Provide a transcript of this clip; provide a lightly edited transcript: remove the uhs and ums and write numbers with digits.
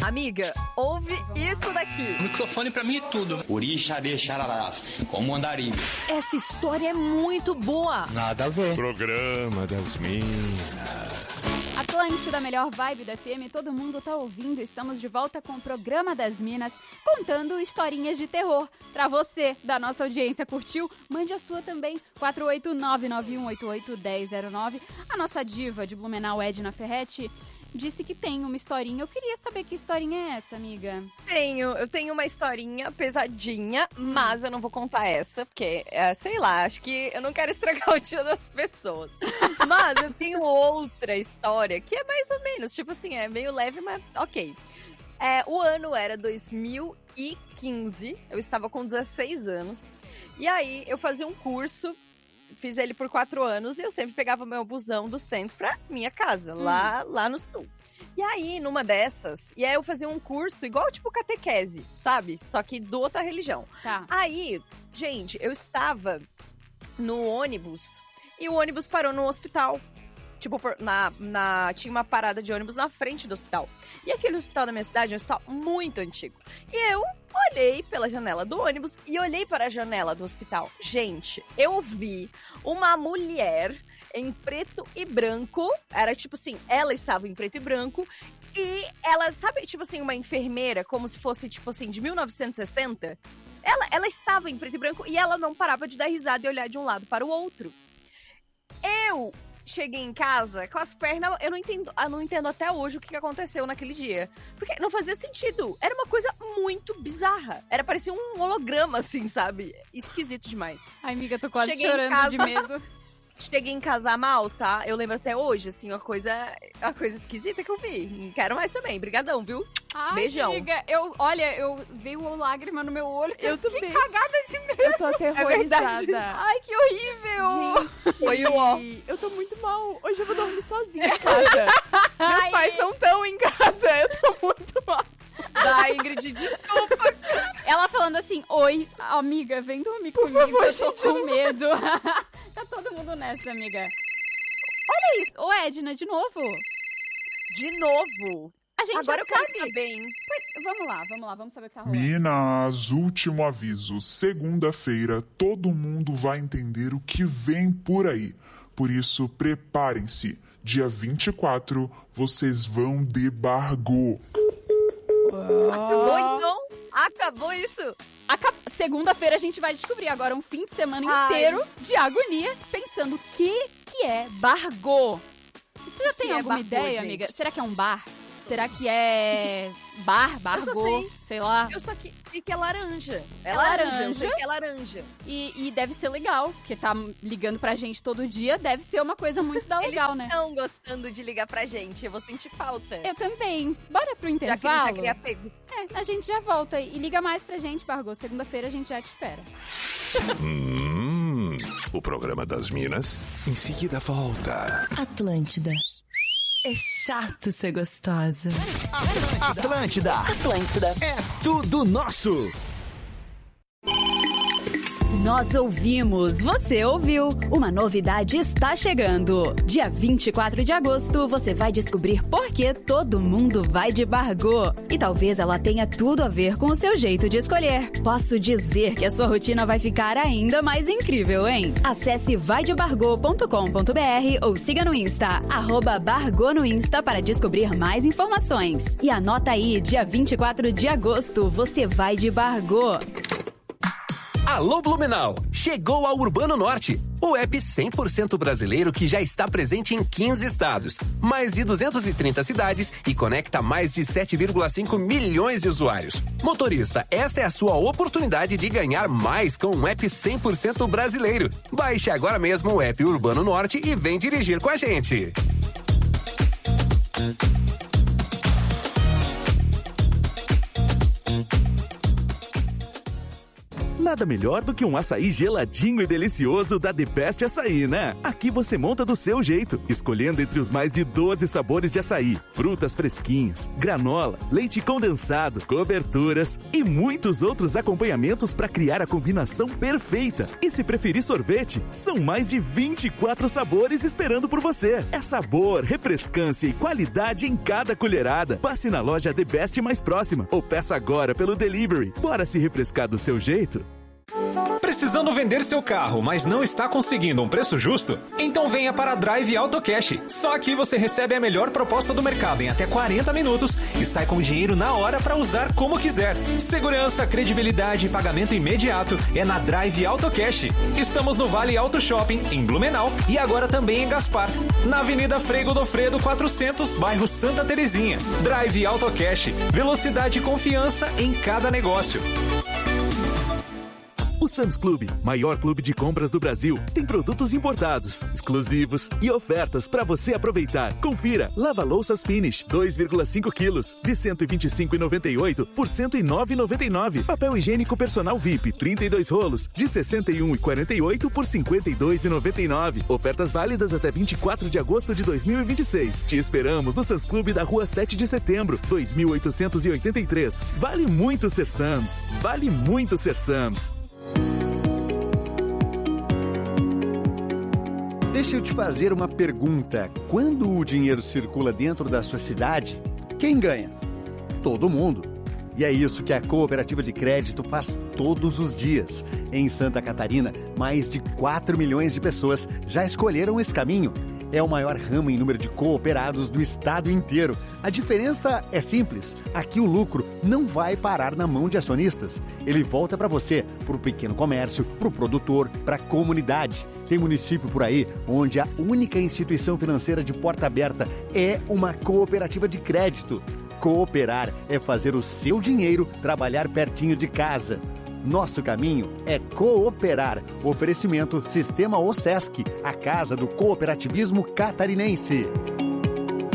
Amiga, ouve isso daqui. O microfone pra mim é tudo. Orixarê, xararás, como andarilho. Essa história é muito boa. Nada a ver. Programa das Minas. Atlântida, melhor vibe da FM, todo mundo tá ouvindo. Estamos de volta com o Programa das Minas, contando historinhas de terror. Pra você, da nossa audiência, curtiu? Mande a sua também, 489-9188-1009. A nossa diva de Blumenau, Edna Ferretti, disse que tem uma historinha. Eu queria saber que historinha é essa, amiga. Eu tenho uma historinha pesadinha, mas eu não vou contar essa, porque, sei lá, acho que eu não quero estragar o dia das pessoas. Mas eu tenho outra história, que é mais ou menos, tipo assim, é meio leve, mas ok. O ano era 2015, eu estava com 16 anos, e aí eu fazia um curso. Fiz ele por 4 anos e eu sempre pegava meu busão do centro pra minha casa, lá no sul. E aí, numa dessas, eu fazia um curso igual, tipo, catequese, sabe? Só que do outra religião. Tá. Aí, gente, eu estava no ônibus e o ônibus parou no hospital. Tipo, tinha uma parada de ônibus na frente do hospital. E aquele hospital da minha cidade é um hospital muito antigo. E eu olhei pela janela do ônibus e olhei para a janela do hospital. Gente, eu vi uma mulher em preto e branco. Era tipo assim, ela estava em preto e branco. E ela, sabe, tipo assim, uma enfermeira, como se fosse, tipo assim, de 1960? Ela estava em preto e branco e ela não parava de dar risada e olhar de um lado para o outro. Eu cheguei em casa com as pernas... Eu não entendo até hoje o que aconteceu naquele dia. Porque não fazia sentido. Era uma coisa muito bizarra. Parecia um holograma, assim, sabe? Esquisito demais. Ai, amiga, tô quase Cheguei chorando de medo. Cheguei em casa a Maus, tá? Eu lembro até hoje, assim, uma coisa esquisita que eu vi. Não quero mais também. Brigadão, viu? Ai, beijão. Amiga, veio lágrima no meu olho. Eu fiquei também. Cagada de medo. Eu tô aterrorizada. Ai, que horrível. Gente, Foi o ó. Eu tô muito mal. Hoje eu vou dormir sozinha em casa. Meus pais não estão em casa. Eu tô muito mal. Da Ingrid, desculpa. Ela falando assim, oi, amiga, vem dormir comigo, favor, eu tô gente, com medo. Tá todo mundo nessa, amiga. Olha isso, ô Edna, de novo. De novo. A gente Agora já eu quero sabe. saber, hein? Vamos lá, vamos saber o que tá rolando. Minas, último aviso. Segunda-feira, todo mundo vai entender o que vem por aí. Por isso, preparem-se. Dia 24, vocês vão de Bargô. Acabou então? Acabou isso? Segunda-feira a gente vai descobrir agora um fim de semana inteiro de agonia, pensando o que é Bargô. Tu já tem é alguma Bargô, ideia, gente? amiga? Será que é um bar? Será que é Bargô? Sei lá. Eu só que é laranja. É laranja. Eu laranja. sei que é laranja. E deve ser legal, porque tá ligando pra gente todo dia, deve ser uma coisa muito legal, né? Eles estão gostando de ligar pra gente. Eu vou sentir falta. Eu também. Bora pro Já que intervalo? ele já cria apego. A gente já volta e liga mais pra gente, Bargô. Segunda-feira a gente já te espera. O programa das Minas em seguida volta. Atlântida. É chato ser gostosa. Atlântida. Atlântida. É tudo nosso. Nós ouvimos, você ouviu. Uma novidade está chegando. Dia 24 de agosto, você vai descobrir por que todo mundo vai de Bargô. E talvez ela tenha tudo a ver com o seu jeito de escolher. Posso dizer que a sua rotina vai ficar ainda mais incrível, hein? Acesse vaidebargô.com.br ou siga no Insta, @Bargô no Insta para descobrir mais informações. E anota aí, dia 24 de agosto, você vai de Bargô. Alô Blumenau! Chegou ao Urbano Norte, o app 100% brasileiro que já está presente em 15 estados, mais de 230 cidades e conecta mais de 7,5 milhões de usuários. Motorista, esta é a sua oportunidade de ganhar mais com um app 100% brasileiro. Baixe agora mesmo o app Urbano Norte e vem dirigir com a gente. Nada melhor do que um açaí geladinho e delicioso da The Best Açaí, né? Aqui você monta do seu jeito, escolhendo entre os mais de 12 sabores de açaí, frutas fresquinhas, granola, leite condensado, coberturas e muitos outros acompanhamentos para criar a combinação perfeita. E se preferir sorvete, são mais de 24 sabores esperando por você. É sabor, refrescância e qualidade em cada colherada. Passe na loja The Best mais próxima ou peça agora pelo delivery. Bora se refrescar do seu jeito? Precisando vender seu carro, mas não está conseguindo um preço justo? Então venha para a Drive Auto Cash. Só aqui você recebe a melhor proposta do mercado em até 40 minutos e sai com o dinheiro na hora para usar como quiser. Segurança, credibilidade e pagamento imediato é na Drive Auto Cash. Estamos no Vale Auto Shopping, em Blumenau, e agora também em Gaspar, na Avenida Frei Godofredo 400, bairro Santa Terezinha. Drive Auto Cash. Velocidade e confiança em cada negócio. O Sam's Club, maior clube de compras do Brasil, tem produtos importados, exclusivos e ofertas para você aproveitar. Confira, lava-louças Finish, 2,5 quilos, de R$ 125,98 por R$ 109,99. Papel higiênico personal VIP, 32 rolos, de R$ 61,48 por R$ 52,99. Ofertas válidas até 24 de agosto de 2026. Te esperamos no Sam's Club da Rua 7 de Setembro, 2883. Vale muito ser Sam's. Vale muito ser Sam's. Deixa eu te fazer uma pergunta. Quando o dinheiro circula dentro da sua cidade, quem ganha? Todo mundo. E é isso que a Cooperativa de Crédito faz todos os dias. Em Santa Catarina, mais de 4 milhões de pessoas já escolheram esse caminho. É o maior ramo em número de cooperados do estado inteiro. A diferença é simples. Aqui o lucro não vai parar na mão de acionistas. Ele volta para você, para o pequeno comércio, para o produtor, para a comunidade. Tem município por aí onde a única instituição financeira de porta aberta é uma cooperativa de crédito. Cooperar é fazer o seu dinheiro trabalhar pertinho de casa. Nosso caminho é cooperar. Oferecimento Sistema OSESC, a casa do cooperativismo catarinense.